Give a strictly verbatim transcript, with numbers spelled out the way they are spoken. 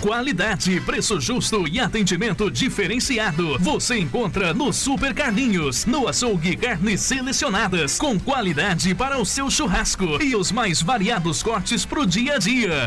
Qualidade, preço justo e atendimento diferenciado. Você encontra no Super Carlinhos, no açougue carnes selecionadas, com qualidade para o seu churrasco e os mais variados cortes pro dia a dia.